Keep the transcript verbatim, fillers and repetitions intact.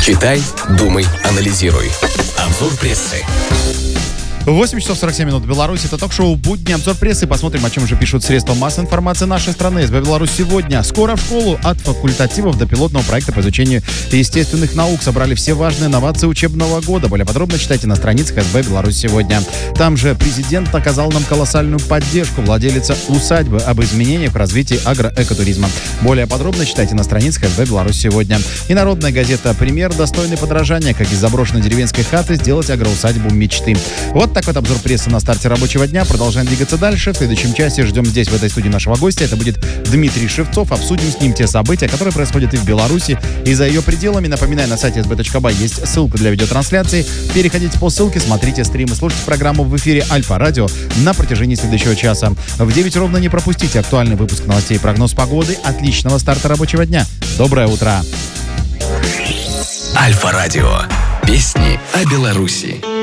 Читай, думай, анализируй. Обзор прессы. восемь часов сорок семь минут в Беларуси. Это ток-шоу «Будни», обзор прессы. Посмотрим, о чем же пишут средства массовой информации нашей страны. СБ Беларусь сегодня. Скоро в школу. От факультативов до пилотного проекта по изучению естественных наук. Собрали все важные инновации учебного года. Более подробно читайте на страницах СБ Беларусь сегодня. Там же президент оказал нам колоссальную поддержку. Владелица усадьбы об изменениях в развитии агроэкотуризма. Более подробно читайте на страницах СБ Беларусь сегодня. И народная газета «Пример» достойный подражания. Как из заброшенной деревенской хаты сделать агроусадьбу мечты. Вот такой вот обзор прессы на старте рабочего дня. Продолжаем двигаться дальше. В следующем часе ждем здесь, в этой студии, нашего гостя. Это будет Дмитрий Шевцов. Обсудим с ним те события, которые происходят и в Беларуси, и за ее пределами. Напоминаю, на сайте эс бэ точка бай есть ссылка для видеотрансляции. Переходите по ссылке, смотрите стримы, слушайте программу в эфире Альфа-Радио на протяжении следующего часа. В девять ровно не пропустите актуальный выпуск новостей и прогноз погоды. Отличного старта рабочего дня. Доброе утро. Альфа-Радио. Песни о Беларуси.